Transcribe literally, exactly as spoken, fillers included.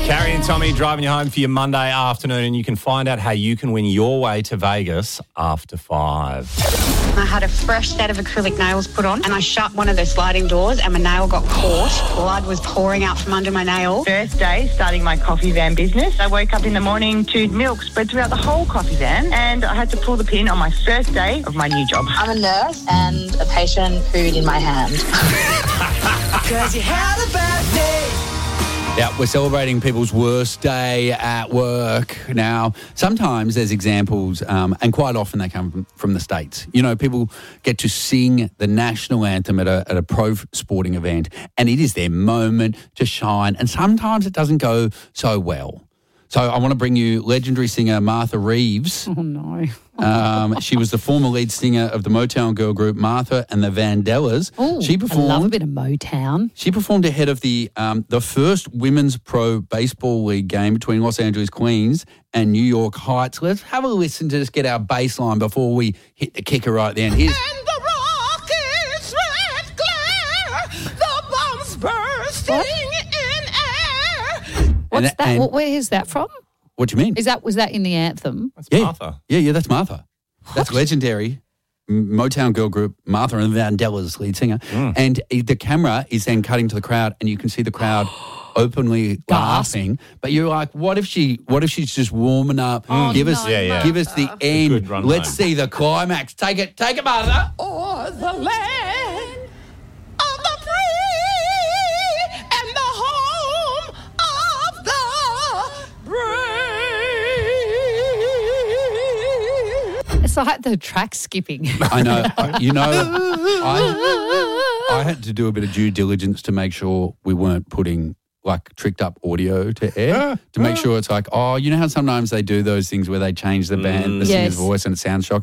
Carrie and Tommy driving you home for your Monday afternoon, and you can find out how you can win your way to Vegas after five. I had a fresh set of acrylic nails put on and I shut one of the sliding doors and my nail got caught. Blood was pouring out from under my nail. First day starting my coffee van business. I woke up in the morning to milk spread throughout the whole coffee van and I had to pull the pin on my first day of my new job. I'm a nurse and a patient pooed in my hand. Because you had a bad day. Yeah, we're celebrating people's worst day at work. Now, sometimes there's examples, um, and quite often they come from, from the States. You know, people get to sing the national anthem at a, at a pro sporting event, and it is their moment to shine, and sometimes it doesn't go so well. So I want to bring you legendary singer Martha Reeves. Oh, no. um, she was the former lead singer of the Motown girl group Martha and the Vandellas. Ooh, she performed. I love a bit of Motown. She performed ahead of the um, the first women's pro baseball league game between Los Angeles Queens and New York Heights. Let's have a listen to just get our baseline before we hit the kicker right at the end. Here's. And the rocket's red glare, the bombs bursting What? in air. What's And- that? and- What, where is that from? What do you mean? Is that was that in the anthem? That's yeah. Martha. Yeah, yeah, that's Martha. That's legendary M- Motown girl group Martha and the Vandellas lead singer. Mm. And uh, the camera is then cutting to the crowd, and you can see the crowd openly Gasp. laughing. But you're like, what if she? What if she's just warming up? give us, no, Yeah, yeah. give us the end. good run Let's home. see the climax. Take it, take it, Martha. Or the land of the free and the home of the brave. It's like the track skipping. I know. I- you know, I, I had to do a bit of due diligence to make sure we weren't putting like tricked up audio to air to make sure it's like, oh, you know how sometimes they do those things where they change the band, the Yes. singer's voice and it sounds shocking?